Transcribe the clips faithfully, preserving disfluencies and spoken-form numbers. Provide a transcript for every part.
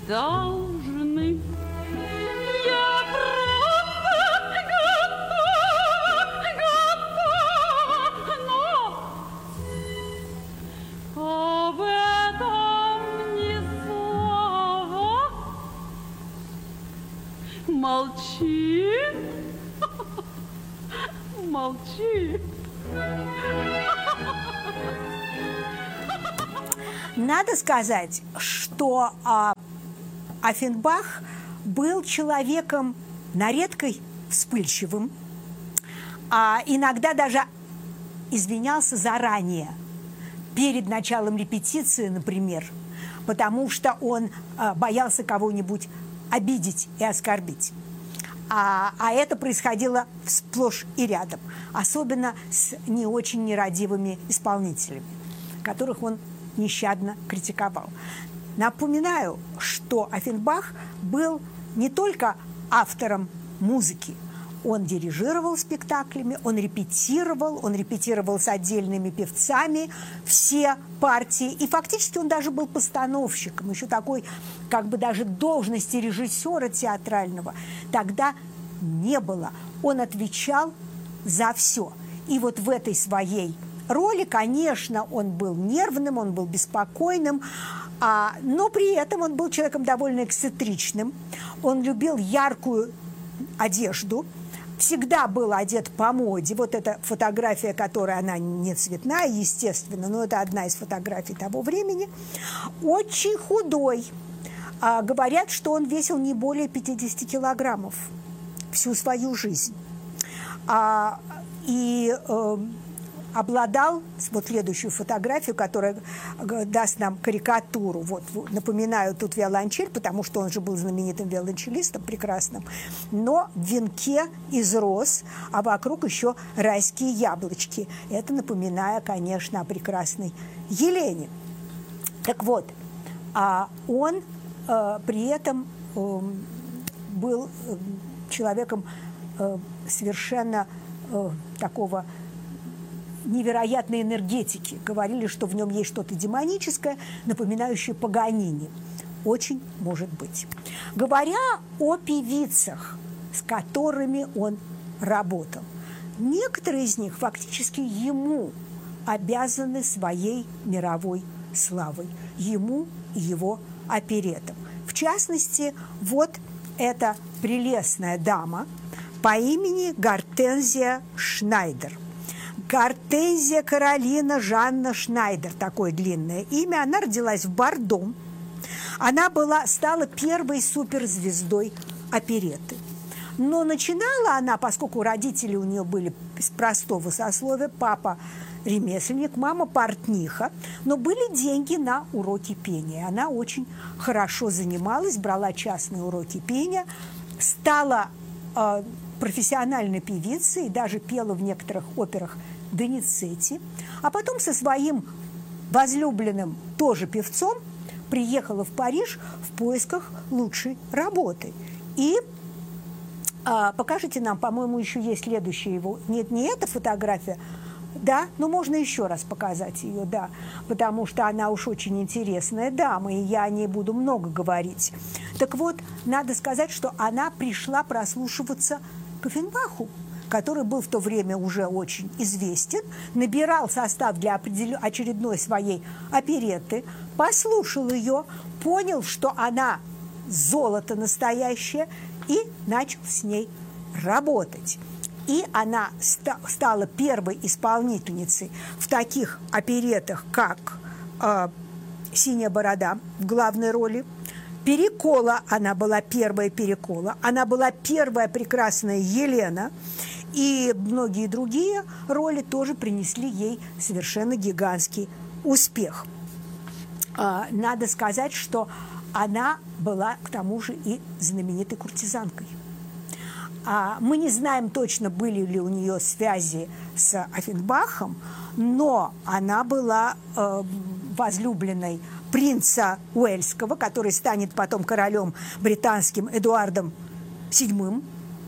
должны. Я просто готова, готова, но об этом ни слова. Молчи, молчи. Надо сказать, что а, Оффенбах был человеком на редкой вспыльчивым, а иногда даже извинялся заранее, перед началом репетиции, например, потому что он а, боялся кого-нибудь обидеть и оскорбить. А, а это происходило сплошь и рядом, особенно с не очень нерадивыми исполнителями, которых он нещадно критиковал. Напоминаю, что Оффенбах был не только автором музыки, он дирижировал спектаклями, он репетировал, он репетировал с отдельными певцами все партии, и фактически он даже был постановщиком, еще такой, как бы даже должности режиссера театрального тогда не было. Он отвечал за все. И вот в этой своей роли, конечно, он был нервным, он был беспокойным, а, но при этом он был человеком довольно эксцентричным. Он любил яркую одежду, всегда был одет по моде. Вот эта фотография, которая, она не цветная, естественно, но это одна из фотографий того времени. Очень худой. А, говорят, что он весил не более пятидесяти килограммов всю свою жизнь. А, и... Э, обладал, вот следующую фотографию, которая даст нам карикатуру. Вот, напоминаю, тут виолончель, потому что он же был знаменитым виолончелистом, прекрасным, но в венке из роз, а вокруг еще райские яблочки. Это напоминая, конечно, о прекрасной Елене. Так вот, а он э, при этом э, был э, человеком э, совершенно э, такого невероятной энергетики. Говорили, что в нем есть что-то демоническое, напоминающее Паганини. Очень может быть. Говоря о певицах, с которыми он работал, некоторые из них фактически ему обязаны своей мировой славой. Ему и его оперетам. В частности, вот эта прелестная дама по имени Гортензия Шнайдер. Гортензия Каролина Жанна Шнайдер, такое длинное имя. Она родилась в Бордо. Она была, стала первой суперзвездой оперетты. Но начинала она, поскольку родители у нее были из простого сословия, папа ремесленник, мама портниха, но были деньги на уроки пения. Она очень хорошо занималась, брала частные уроки пения, стала э, профессиональной певицей и даже пела в некоторых операх Доницетти, а потом со своим возлюбленным, тоже певцом, приехала в Париж в поисках лучшей работы. И а, покажите нам, по-моему, еще есть следующая его. Нет, не эта фотография, да, но можно еще раз показать ее, да, потому что она уж очень интересная дама, и я о ней буду много говорить. Так вот, надо сказать, что она пришла прослушиваться к Оффенбаху, который был в то время уже очень известен, набирал состав для очередной своей оперетты, послушал ее, понял, что она золото настоящее, и начал с ней работать. И она ста стала первой исполнительницей в таких оперетах, как э, «Синяя борода» в главной роли, «Перекола», она была первая «Перекола», она была первая прекрасная Елена, и многие другие роли тоже принесли ей совершенно гигантский успех. Надо сказать, что она была, к тому же, и знаменитой куртизанкой. Мы не знаем точно, были ли у нее связи с Оффенбахом, но она была возлюбленной принца Уэльского, который станет потом королем британским Эдуардом седьмым.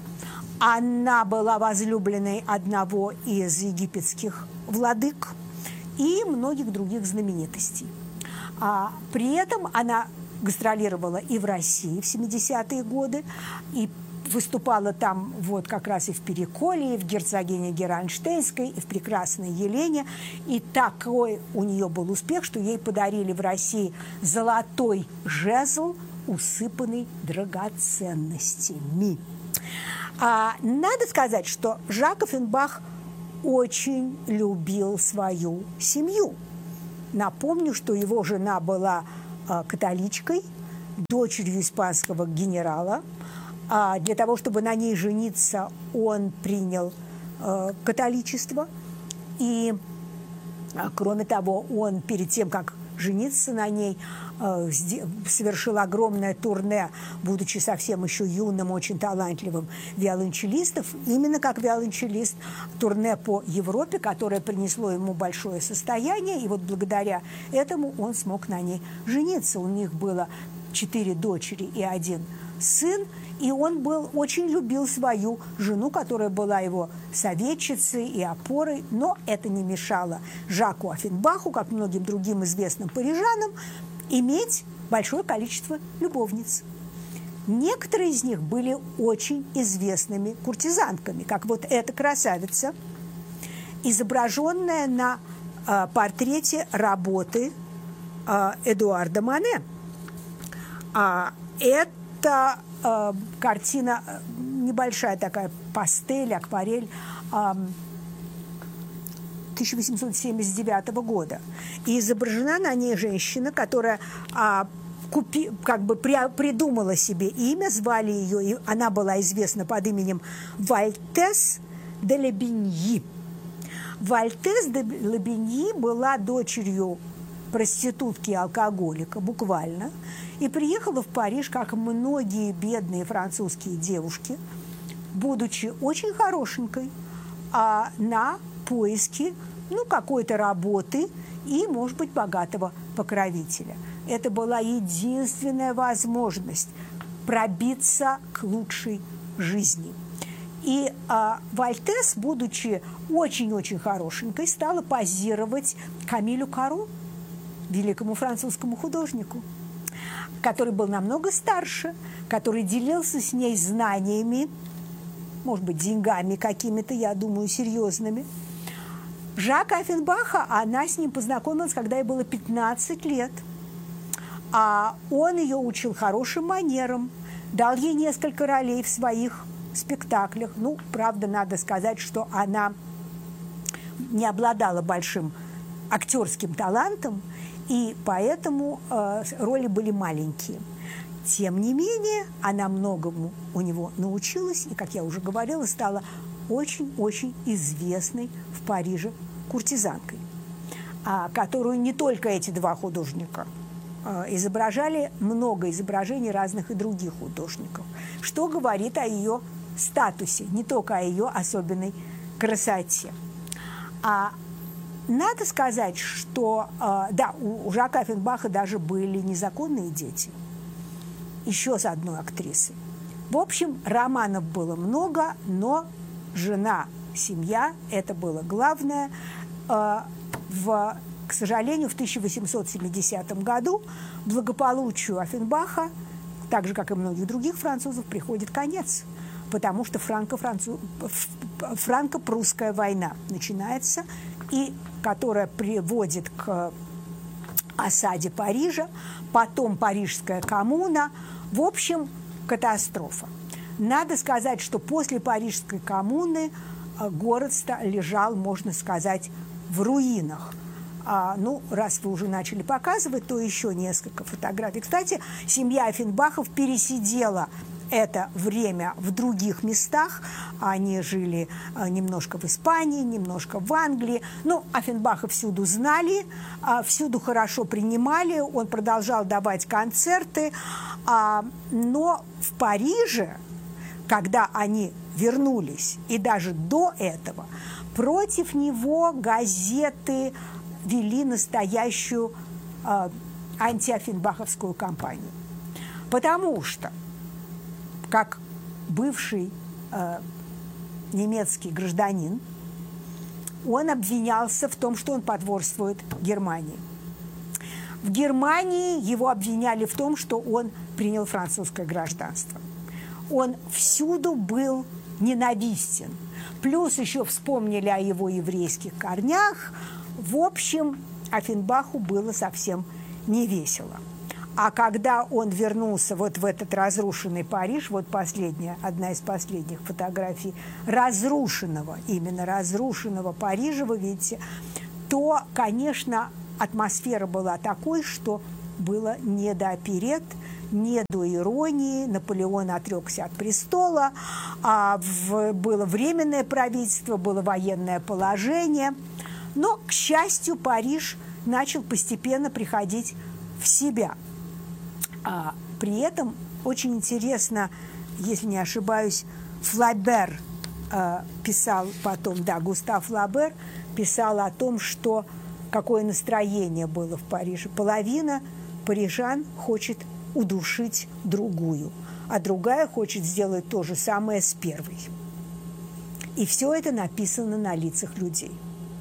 Она была возлюбленной одного из египетских владык и многих других знаменитостей. А при этом она гастролировала и в России в семидесятые годы, и выступала там вот как раз и в «Переколе», и в «Герцогине Геранштейнской», и в «Прекрасной Елене». И такой у нее был успех, что ей подарили в России золотой жезл, усыпанный драгоценностями. А надо сказать, что Жак Оффенбах очень любил свою семью. Напомню, что его жена была а, католичкой, дочерью испанского генерала. А для того, чтобы на ней жениться, он принял а, католичество. И, а, кроме того, он перед тем, как жениться на ней, совершил огромное турне, будучи совсем еще юным, очень талантливым виолончелистом, именно как виолончелист, турне по Европе, которое принесло ему большое состояние, и вот благодаря этому он смог на ней жениться. У них было четыре дочери и один сын, и он был, очень любил свою жену, которая была его советчицей и опорой, но это не мешало Жаку Оффенбаху, как многим другим известным парижанам, иметь большое количество любовниц. Некоторые из них были очень известными куртизанками, как вот эта красавица, изображенная на э, портрете работы э, Эдуарда Мане. А, это э, картина, небольшая такая пастель, акварель, э, тысяча восемьсот семьдесят девятого года. И изображена на ней женщина, которая а, купи, как бы при, придумала себе имя, звали ее, и она была известна под именем Вальтес де Лебеньи. Вальтес де Лебеньи была дочерью проститутки и алкоголика, буквально, и приехала в Париж, как многие бедные французские девушки, будучи очень хорошенькой, а на поиски ну, какой-то работы и, может быть, богатого покровителя. Это была единственная возможность пробиться к лучшей жизни. И а, Вальтес, будучи очень-очень хорошенькой, стала позировать Камилю Каро, великому французскому художнику, который был намного старше, который делился с ней знаниями, может быть, деньгами какими-то, я думаю, серьезными. Жака Оффенбаха, она с ним познакомилась, когда ей было пятнадцать лет. А он ее учил хорошим манерам, дал ей несколько ролей в своих спектаклях. Ну, правда, надо сказать, что она не обладала большим актерским талантом, и поэтому э, роли были маленькие. Тем не менее, она многому у него научилась, и, как я уже говорила, стала очень-очень известной в Париже куртизанкой, а, которую не только эти два художника а, изображали, много изображений разных и других художников, что говорит о ее статусе, не только о ее особенной красоте. А надо сказать, что, а, да, у Жака Оффенбаха даже были незаконные дети, еще с одной актрисой. В общем, романов было много, но жена, семья – это было главное. В, к сожалению, в тысяча восемьсот семидесятом году благополучию Оффенбаха, так же, как и многих других французов, приходит конец, потому что франко-француз... франко-прусская война начинается, и которая приводит к осаде Парижа, потом Парижская коммуна. В общем, катастрофа. Надо сказать, что после Парижской коммуны город лежал, можно сказать, в руинах. А, ну, раз вы уже начали показывать, то еще несколько фотографий. Кстати, семья Оффенбахов пересидела это время в других местах. Они жили немножко в Испании, немножко в Англии. Ну, Оффенбаха всюду знали, всюду хорошо принимали. Он продолжал давать концерты. Но в Париже, когда они вернулись, и даже до этого, против него газеты вели настоящую антиоффенбаховскую кампанию. Потому что как бывший э, немецкий гражданин, он обвинялся в том, что он потворствует Германии. В Германии его обвиняли в том, что он принял французское гражданство. Он всюду был ненавистен. Плюс еще вспомнили о его еврейских корнях. В общем, Оффенбаху было совсем не весело. А когда он вернулся вот в этот разрушенный Париж, вот последняя, одна из последних фотографий разрушенного, именно разрушенного Парижа, вы видите, то, конечно, атмосфера была такой, что было не до оперет, не до иронии. Наполеон отрекся от престола, а в, было временное правительство, было военное положение. Но, к счастью, Париж начал постепенно приходить в себя. А при этом очень интересно, если не ошибаюсь, Флабер э, писал потом, да, Густав Флабер писал о том, что какое настроение было в Париже. Половина парижан хочет удушить другую, а другая хочет сделать то же самое с первой. И все это написано на лицах людей.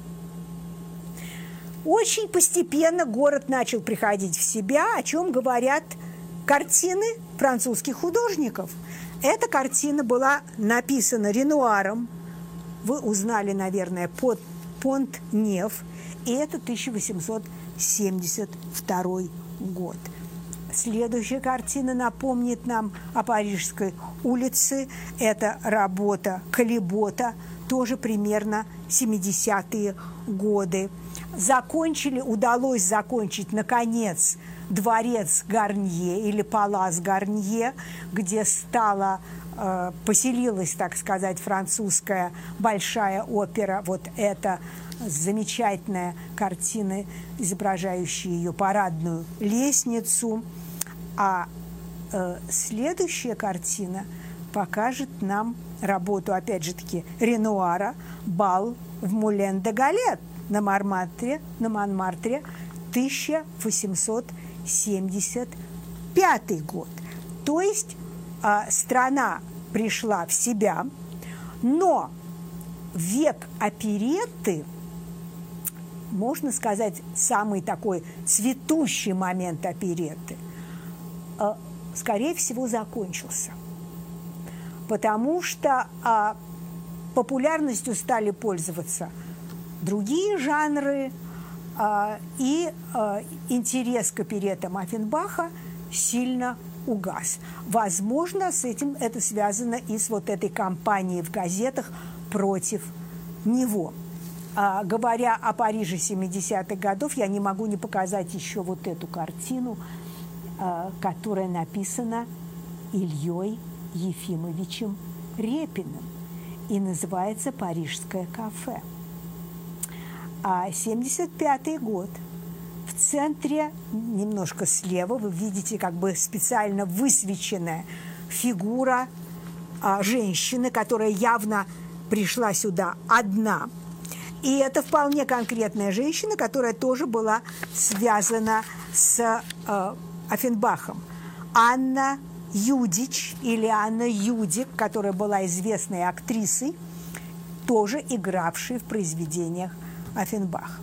Очень постепенно город начал приходить в себя, о чем говорят картины французских художников. Эта картина была написана Ренуаром. Вы узнали, наверное, под Понт-Нев. И это тысяча восемьсот семьдесят второй год. Следующая картина напомнит нам о Парижской улице. Это работа Калибота, тоже примерно семидесятые годы. Закончили, удалось закончить, наконец, дворец Гарнье или палас Гарнье, где стала, э, поселилась, так сказать, французская большая опера. Вот это замечательная картина, изображающая ее парадную лестницу. А э, следующая картина покажет нам работу, опять же таки, Ренуара «Бал в Мулен-де-Галет» на Монмартре, на Монмартре, тысяча восемьсот семьдесят пятый год. То есть э, страна пришла в себя, но век оперетты, можно сказать, самый такой цветущий момент оперетты, э, скорее всего, закончился. Потому что э, популярностью стали пользоваться другие жанры, э, и э, интерес к опереттам Оффенбаха сильно угас. Возможно, с этим это связано и с вот этой кампанией в газетах против него. А, говоря о Париже семидесятых годов, я не могу не показать еще вот эту картину, а, которая написана Ильей Ефимовичем Репиным и называется «Парижское кафе». А семьдесят пятый год. В центре, немножко слева, вы видите как бы специально высвеченная фигура а, женщины, которая явно пришла сюда одна. И это вполне конкретная женщина, которая тоже была связана с э, Оффенбахом. Анна Юдич или Анна Юдик, которая была известной актрисой, тоже игравшей в произведениях Оффенбаха.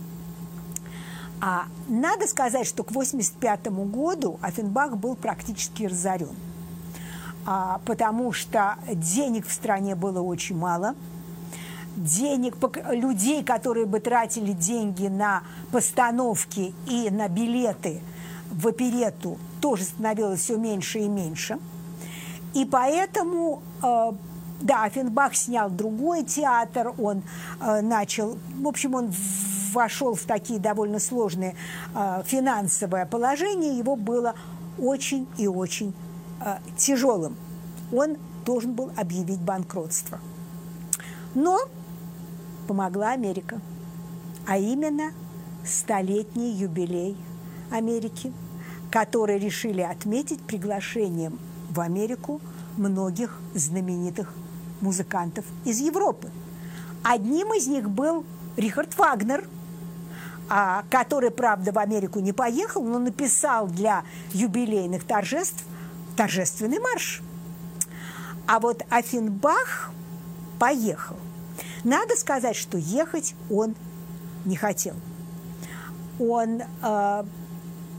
А надо сказать, что к восемьдесят пятому году Оффенбах был практически разорен, а, потому что денег в стране было очень мало. Денег, людей, которые бы тратили деньги на постановки и на билеты в оперетту, тоже становилось все меньше и меньше. И поэтому, э, да, Оффенбах снял другой театр, он э, начал, в общем, он вошел в такие довольно сложные э, финансовое положение, его было очень и очень э, тяжелым. Он должен был объявить банкротство. Но помогла Америка, а именно столетний юбилей Америки, который решили отметить приглашением в Америку многих знаменитых музыкантов из Европы. Одним из них был Рихард Вагнер, который, правда, в Америку не поехал, но написал для юбилейных торжеств торжественный марш. А вот Оффенбах поехал. Надо сказать, что ехать он не хотел. Он э,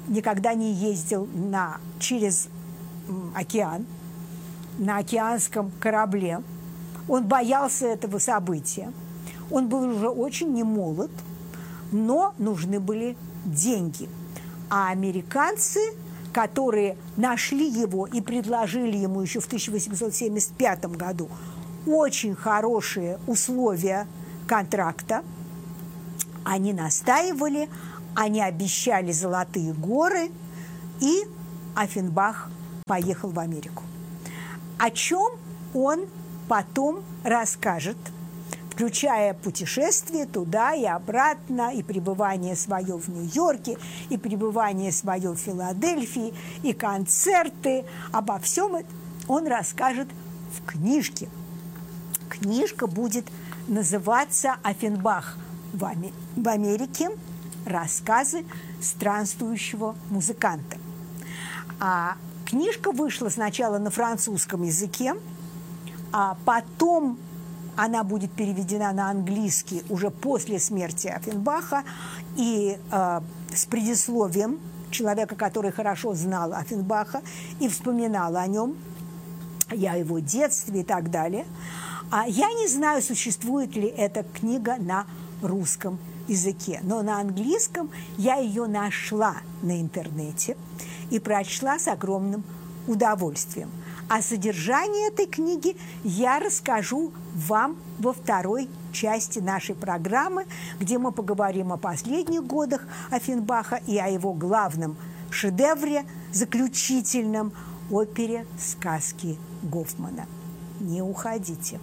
никогда не ездил на, через океан, на океанском корабле. Он боялся этого события. Он был уже очень немолод, но нужны были деньги. А американцы, которые нашли его и предложили ему еще в тысяча восемьсот семьдесят пятом году очень хорошие условия контракта, они настаивали, они обещали золотые горы, и Оффенбах поехал в Америку. О чем он потом расскажет, включая путешествие туда и обратно, и пребывание свое в Нью-Йорке, и пребывание свое в Филадельфии, и концерты. Обо всем этом он расскажет в книжке. Книжка будет называться «Оффенбах в Америке. Рассказы странствующего музыканта». А книжка вышла сначала на французском языке, а потом она будет переведена на английский уже после смерти Оффенбаха и э, с предисловием человека, который хорошо знал Оффенбаха и вспоминал о нем, о его детстве и так далее. А я не знаю, существует ли эта книга на русском языке, но на английском я ее нашла на интернете и прочла с огромным удовольствием. О содержании этой книги я расскажу вам во второй части нашей программы, где мы поговорим о последних годах Оффенбаха и о его главном шедевре, заключительном опере «Сказки Гофмана». Не уходите.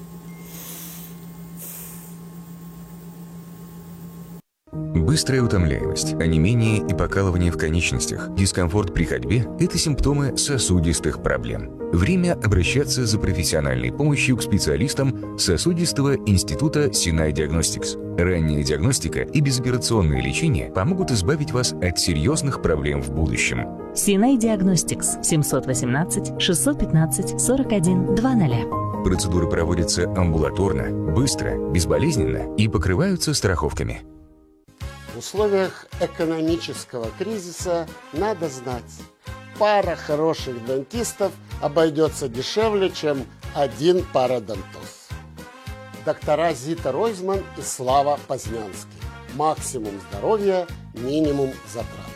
Быстрая утомляемость, онемение и покалывание в конечностях, дискомфорт при ходьбе – это симптомы сосудистых проблем. Время обращаться за профессиональной помощью к специалистам Сосудистого института Sinai Diagnostics. Ранняя диагностика и безоперационное лечение помогут избавить вас от серьезных проблем в будущем. Sinai Diagnostics семьсот восемнадцать шестьсот пятнадцать сорок один двадцать. Процедуры проводятся амбулаторно, быстро, безболезненно и покрываются страховками. В условиях экономического кризиса надо знать, пара хороших дантистов обойдется дешевле, чем один пародонтоз. Доктора Зита Ройзман и Слава Познянский. Максимум здоровья, минимум затрат.